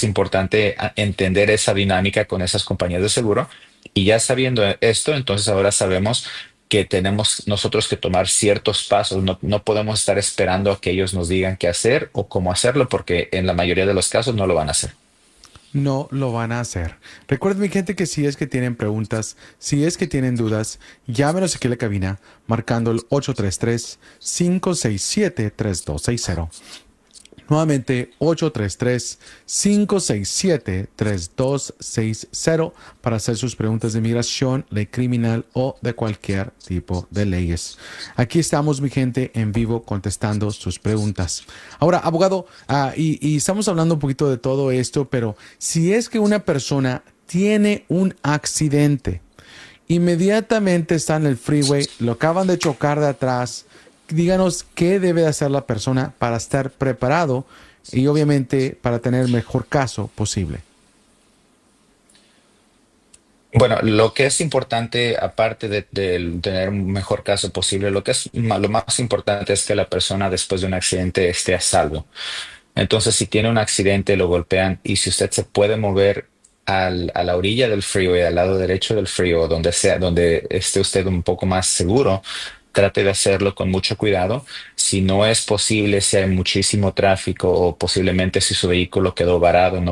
es importante entender esa dinámica con esas compañías de seguro. Y ya sabiendo esto, entonces ahora sabemos que tenemos nosotros que tomar ciertos pasos. No, no podemos estar esperando a que ellos nos digan qué hacer o cómo hacerlo, porque en la mayoría de los casos no lo van a hacer. No lo van a hacer. Recuerden, mi gente, que si es que tienen preguntas, si es que tienen dudas, llámenos aquí a la cabina marcando el 833-567-3260. Nuevamente, 833-567-3260 para hacer sus preguntas de migración, ley criminal o de cualquier tipo de leyes. Aquí estamos, mi gente, en vivo contestando sus preguntas. Ahora, abogado, y estamos hablando un poquito de todo esto, pero si es que una persona tiene un accidente, inmediatamente está en el freeway, lo acaban de chocar de atrás. Díganos qué debe hacer la persona para estar preparado y obviamente para tener el mejor caso posible. Bueno, lo que es importante, aparte de tener un mejor caso posible, lo que es lo más importante es que la persona después de un accidente esté a salvo. Entonces, si tiene un accidente, lo golpean y si usted se puede mover a la orilla del freeway, al lado derecho del freeway, donde sea, donde esté usted un poco más seguro, trate de hacerlo con mucho cuidado. Si no es posible, si hay muchísimo tráfico o posiblemente si su vehículo quedó varado, no